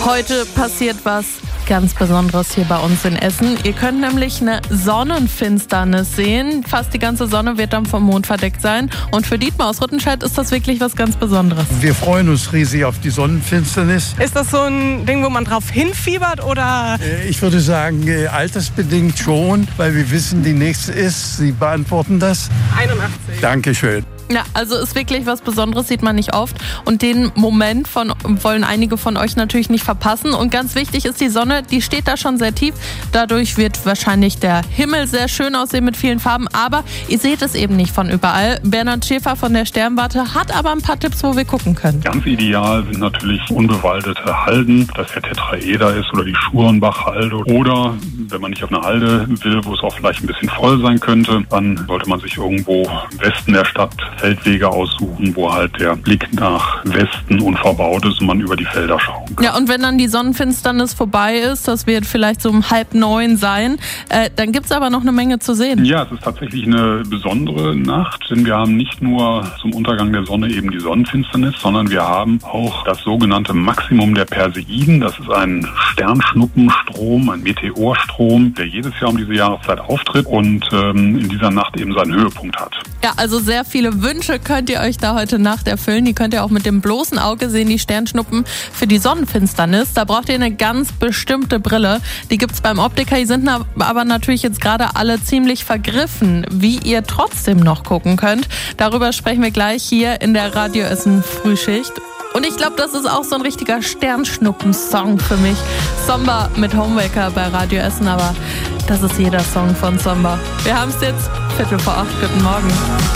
Heute passiert was ganz Besonderes hier bei uns in Essen. Ihr könnt nämlich eine Sonnenfinsternis sehen. Fast die ganze Sonne wird dann vom Mond verdeckt sein. Und für Dietmar aus Rüttenscheid ist das wirklich was ganz Besonderes. Wir freuen uns riesig auf die Sonnenfinsternis. Ist das so ein Ding, wo man drauf hinfiebert oder? Ich würde sagen, altersbedingt schon, weil wir wissen, die nächste ist. Sie beantworten das. 81. Dankeschön. Ja, also ist wirklich was Besonderes, sieht man nicht oft. Und den Moment wollen einige von euch natürlich nicht verpassen. Und ganz wichtig ist die Sonne, die steht da schon sehr tief. Dadurch wird wahrscheinlich der Himmel sehr schön aussehen mit vielen Farben. Aber ihr seht es eben nicht von überall. Bernhard Schäfer von der Sternwarte hat aber ein paar Tipps, wo wir gucken können. Ganz ideal sind natürlich unbewaldete Halden, dass der Tetraeder ist oder die Schurenbach-Halde. Oder wenn man nicht auf eine Halde will, wo es auch vielleicht ein bisschen voll sein könnte, dann sollte man sich irgendwo im Westen der Stadt Feldwege aussuchen, wo halt der Blick nach Westen unverbaut ist und man über die Felder schauen kann. Ja, und wenn dann die Sonnenfinsternis vorbei ist, das wird vielleicht so um 8:30 sein, dann gibt's aber noch eine Menge zu sehen. Ja, es ist tatsächlich eine besondere Nacht, denn wir haben nicht nur zum Untergang der Sonne eben die Sonnenfinsternis, sondern wir haben auch das sogenannte Maximum der Perseiden. Das ist ein Sternschnuppenstrom, ein Meteorstrom, der jedes Jahr um diese Jahreszeit auftritt und in dieser Nacht eben seinen Höhepunkt hat. Ja, also sehr viele Wünsche könnt ihr euch da heute Nacht erfüllen. Die könnt ihr auch mit dem bloßen Auge sehen, die Sternschnuppen für die Sonnenfinsternis. Da braucht ihr eine ganz bestimmte Brille. Die gibt's beim Optiker, die sind aber natürlich jetzt gerade alle ziemlich vergriffen. Wie ihr trotzdem noch gucken könnt, darüber sprechen wir gleich hier in der Radio Essen Frühschicht. Und ich glaube, das ist auch so ein richtiger Sternschnuppen-Song für mich. Zomba mit Homewaker bei Radio Essen, aber das ist jeder Song von Zomba. Wir haben es jetzt 7:45. Guten Morgen.